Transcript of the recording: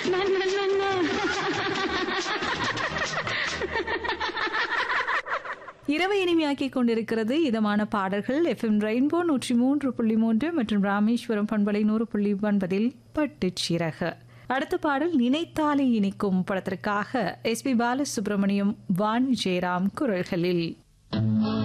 இரவை இனிமையாக்கிக் கொண்டிருக்கிறது இதமான பாடல்கள். எஃப்எம் ரெயின்போ 103.3 மற்றும் ராமேஸ்வரம் பண்பலை 100.9 பட்டுச்சிறகு. அடுத்த பாடல் நினைத்தாலே இனிக்கும் படத்திற்காக எஸ்பி பாலசுப்ரமணியம், வாணி ஜெயராம் குரல்களில்.